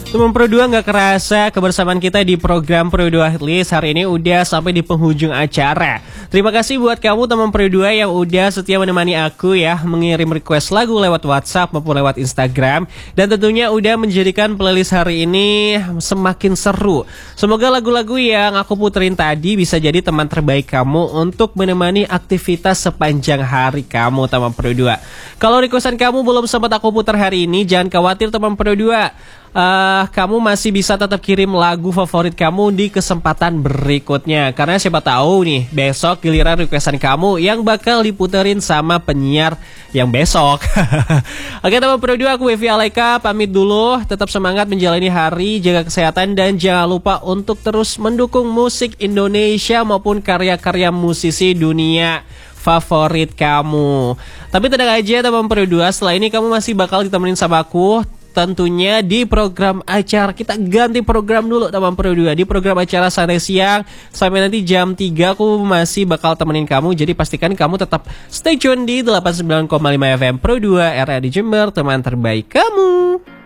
Teman Pro 2, nggak kerasa kebersamaan kita di program Pro 2 Hitlist hari ini udah sampai di penghujung acara. Terima kasih buat kamu teman Pro 2 yang udah setia menemani aku ya, mengirim request lagu lewat WhatsApp maupun lewat Instagram, dan tentunya udah menjadikan playlist hari ini semakin seru. Semoga lagu-lagu yang aku puterin tadi bisa jadi teman terbaik kamu untuk menemani aktivitas sepanjang hari kamu teman Pro 2. Kalau requestan kamu belum sempat aku putar hari ini, jangan khawatir teman Pro 2. Kamu masih bisa tetap kirim lagu favorit kamu di kesempatan berikutnya. Karena siapa tahu nih, besok giliran requestan kamu yang bakal diputerin sama penyiar yang besok. Oke teman Pro 2, aku Wevi Alaika pamit dulu. Tetap semangat menjalani hari, jaga kesehatan, dan jangan lupa untuk terus mendukung musik Indonesia maupun karya-karya musisi dunia favorit kamu. Tapi tenang aja teman Pro 2, setelah ini kamu masih bakal ditemenin sama aku, tentunya di program acara. Kita ganti program dulu teman Pro 2. Di program acara Santai Siang sampai nanti jam 3 aku masih bakal temenin kamu. Jadi pastikan kamu tetap stay tune di 89,5 FM Pro 2 RRI Jember, teman terbaik kamu.